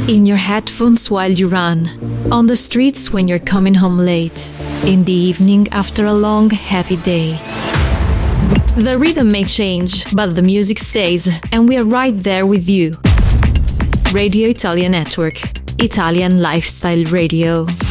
In your headphones while you run, on the streets when you're coming home late, in the evening after a long, heavy day. The rhythm may change, but the music stays, and we are right there with you. Radio Italia Network, Italian Lifestyle Radio.